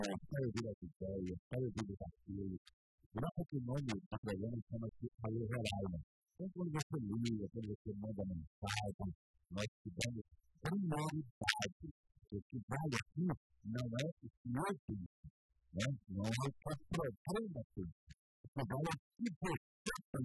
para ouvir as ideias, para ouvir os apelos. Graças que o nome do programa chama-se Alô Roraima. Então, quando você liga, quando você manda mensagem, nós te damos prioridade. O que vale aqui não é o que eu tenho, não é o que o programa tem. O que vale é o que você tem.